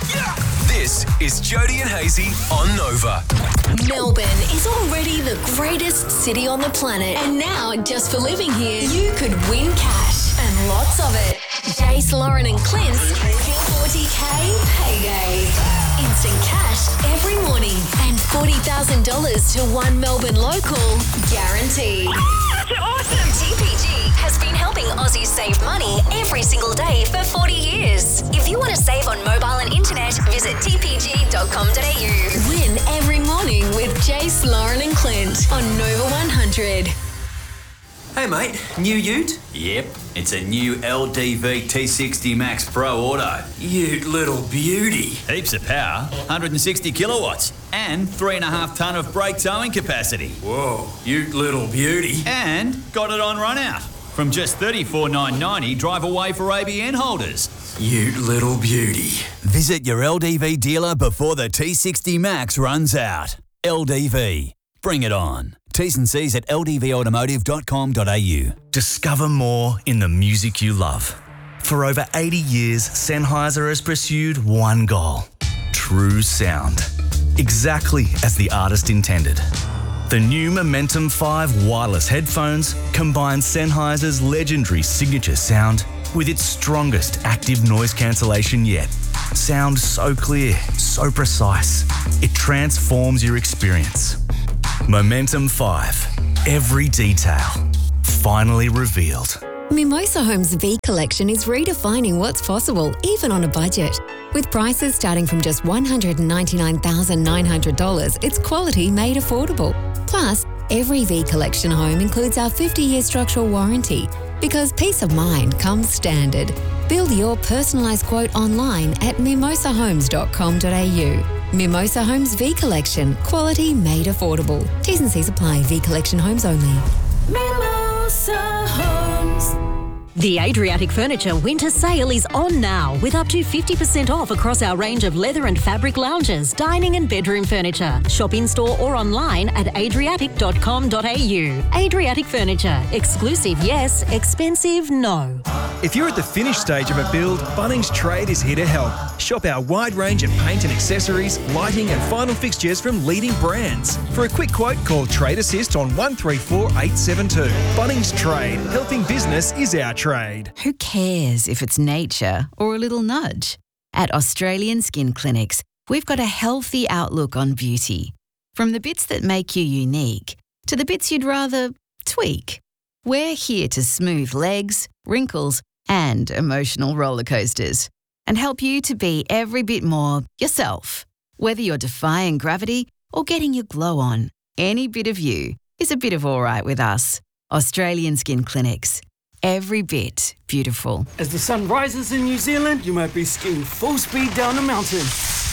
This is Jody and Hazy on Nova. Melbourne is already the greatest city on the planet. And now, just for living here, you could win cash and lots of it. Jace, Lauren and Clint's 40K payday. Instant cash every morning and $40,000 to one Melbourne local guaranteed. That's awesome! TPG has been helping Aussies save money every single day for 40 years. If you want to save on mobile and internet, visit tpg.com.au. Win every morning with Jace, Lauren and Clint on Nova 100. Hey mate, new ute? Yep, it's a new LDV T60 Max Pro Auto. Ute little beauty. Heaps of power, 160 kilowatts, and 3.5 tonne of brake towing capacity. Whoa, ute little beauty. And got it on run out. From just $34,990, drive away for ABN holders. Ute little beauty. Visit your LDV dealer before the T60 Max runs out. LDV. Bring it on. T's and C's at ldvautomotive.com.au. Discover more in the music you love. For over 80 years, Sennheiser has pursued one goal: true sound. Exactly as the artist intended. The new Momentum 5 wireless headphones combine Sennheiser's legendary signature sound with its strongest active noise cancellation yet. Sound so clear, so precise, it transforms your experience. Momentum 5. Every detail. Finally revealed. Mimosa Homes V Collection is redefining what's possible, even on a budget. With prices starting from just $199,900, it's quality made affordable. Plus, every V Collection home includes our 50-year structural warranty, because peace of mind comes standard. Build your personalised quote online at mimosahomes.com.au. Mimosa Homes V Collection. Quality made affordable. T's and C's apply. V Collection homes only. Mimosa Homes. The Adriatic Furniture winter sale is on now with up to 50% off across our range of leather and fabric lounges, dining and bedroom furniture. Shop in-store or online at adriatic.com.au. Adriatic Furniture. Exclusive, yes. Expensive, no. If you're at the finished stage of a build, Bunnings Trade is here to help. Shop our wide range of paint and accessories, lighting and final fixtures from leading brands. For a quick quote, call Trade Assist on 134 872. Bunnings Trade. Helping business is our trade. Who cares if it's nature or a little nudge? At Australian Skin Clinics, we've got a healthy outlook on beauty. From the bits that make you unique to the bits you'd rather tweak. We're here to smooth legs, wrinkles, and emotional roller coasters, and help you to be every bit more yourself. Whether you're defying gravity or getting your glow on, any bit of you is a bit of all right with us. Australian Skin Clinics. Every bit beautiful. As the sun rises in New Zealand, you might be skiing full speed down a mountain.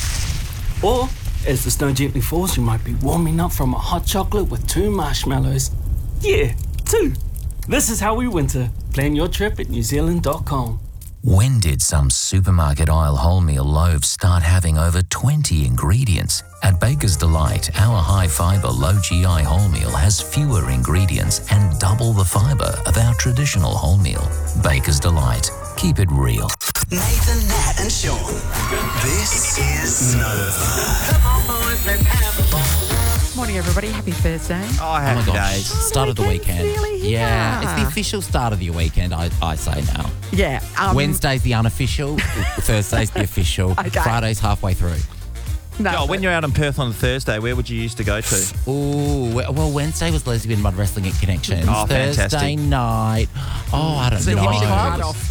Or, as the snow gently falls, you might be warming up from a hot chocolate with 2 marshmallows. Yeah, 2. This is how we winter. Plan your trip at newzealand.com. When did some supermarket aisle wholemeal loaves start having over 20 ingredients? At Baker's Delight, our high-fibre, low-GI wholemeal has fewer ingredients and double the fibre of our traditional wholemeal. Baker's Delight. Keep it real. Nathan, Nat and Sean. This is Nova. Come on, boys, let's have a ball. Morning, everybody. Happy Thursday. Oh, happy days. Start of the weekend. Really yeah, it's the official start of your weekend, I say now. Yeah. Wednesday's the unofficial, Thursday's the official, Okay. Friday's halfway through. No, when you're out in Perth on the Thursday, where would you used to go to? Oh, well, Wednesday was Lesbian Mud Wrestling at Connections. Oh, Thursday fantastic. night. Oh, I don't So know. you washing mud off.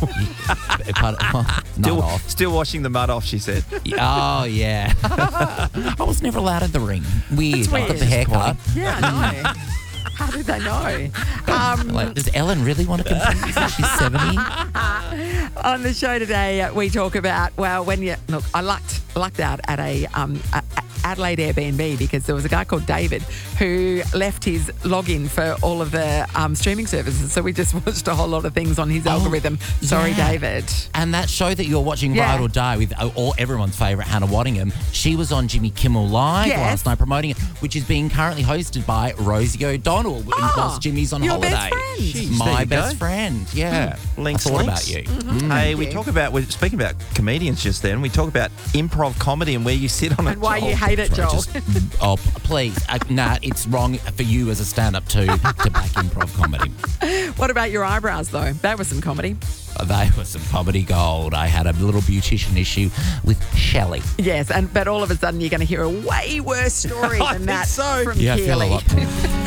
Not off. Still washing the mud off, she said. Oh, yeah. I was never allowed in the ring. Weird. That's I got weird. the haircut. Yeah, I know. How did they know? Like, does Ellen really want to compete? She's 70. On the show today, we talk about, well, when you look. I lucked out at Adelaide Airbnb because there was a guy called David who left his login for all of the streaming services. So we just watched a whole lot of things on his algorithm. Sorry, yeah. David. And that show that you're watching, Yeah. Ride or Die, with everyone's favourite Hannah Waddingham, she was on Jimmy Kimmel Live Yes. last night promoting it, which is being currently hosted by Rosie O'Donnell whilst Jimmy's on your holiday. best friend. Jeez, there My you best go. friend, yeah. Links, I thought links. about you. Hey, we're speaking about comedians just then. We talk about improv comedy and where you sit on it. And why you hate it, Joel. Please. Nah, it's wrong for you as a stand-up to back improv comedy. What about your eyebrows, though? That was some comedy. They were some comedy gold. I had a little beautician issue with Shelley. Yes, but all of a sudden you're going to hear a way worse story I than think that so. from Yeah, I feel a Keely. lot better.